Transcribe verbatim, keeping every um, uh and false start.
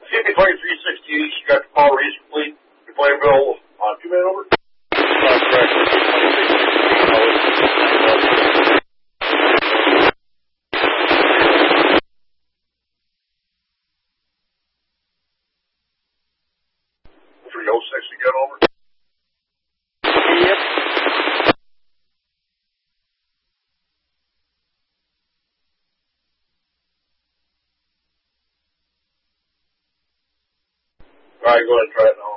fifty twenty-three sixty, you got the call race complete. You're playing Bill on two man over? That's correct. three oh six again over? Yep. Alright, go ahead and try it now.